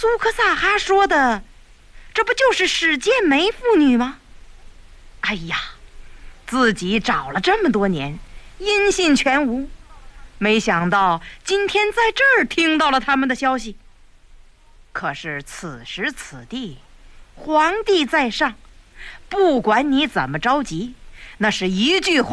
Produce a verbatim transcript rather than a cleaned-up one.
苏克萨哈说的，这不就是史建梅妇女吗？哎呀，自己找了这么多年，音信全无，没想到今天在这儿听到了他们的消息。可是此时此地，皇帝在上，不管你怎么着急，那是一句话